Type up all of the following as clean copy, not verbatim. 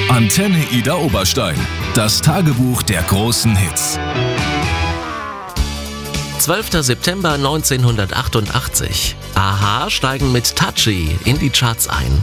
Antenne Ida Oberstein. Das Tagebuch der großen Hits. 12. September 1988. a-ha steigen mit Touchy in die Charts ein.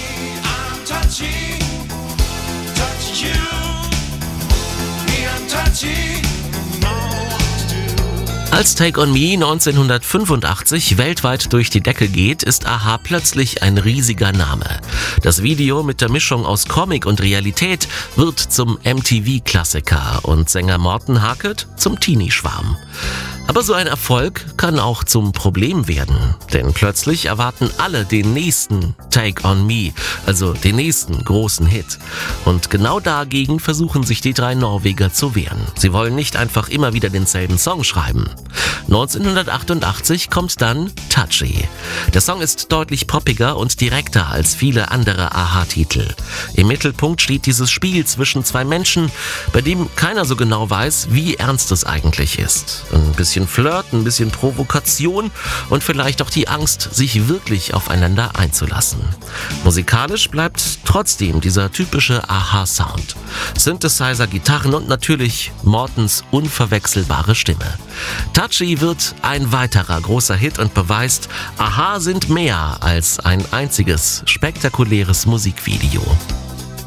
Als Take on Me 1985 weltweit durch die Decke geht, ist a-ha plötzlich ein riesiger Name. Das Video mit der Mischung aus Comic und Realität wird zum MTV-Klassiker und Sänger Morten Harket zum Teenie-Schwarm. Aber so ein Erfolg kann auch zum Problem werden, denn plötzlich erwarten alle den nächsten Take on Me, also den nächsten großen Hit. Und genau dagegen versuchen sich die drei Norweger zu wehren. Sie wollen nicht einfach immer wieder denselben Song schreiben. 1988 kommt dann Touchy. Der Song ist deutlich poppiger und direkter als viele andere a-ha-Titel. Im Mittelpunkt steht dieses Spiel zwischen zwei Menschen, bei dem keiner so genau weiß, wie ernst es eigentlich ist. Ein bisschen Flirt, ein bisschen Provokation und vielleicht auch die Angst, sich wirklich aufeinander einzulassen. Musikalisch bleibt trotzdem dieser typische a-ha-Sound. Synthesizer, Gitarren und natürlich Mortens unverwechselbare Stimme. Touchy wird ein weiterer großer Hit und beweist, a-ha sind mehr als ein einziges spektakuläres Musikvideo.